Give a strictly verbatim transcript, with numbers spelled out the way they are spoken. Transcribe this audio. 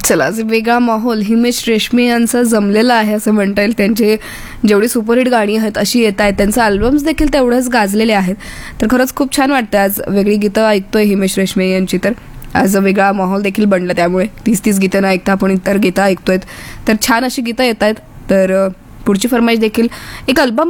चला, आज वेगळा माहोल हिमेश रेशमिया यांचा जमलेला आहे असं म्हणता येईल. त्यांचे जेवढी सुपरहिट गाणी आहेत अशी येत आहेत, त्यांचे अल्बम्स देखील तेवढेच गाजलेले आहेत. तर खरंच खूप छान वाटतं आज वेगळी गीतं ऐकतोय हिमेश रेशमिया यांची. तर आज वेगळा माहोल देखील बनला, त्यामुळे तीस तीस गीतं न ऐकता आपण इतर गीतं ऐकतोय. तर छान अशी गीतं येत आहेत. तर पुढची फरमाईश देखील एक अल्बम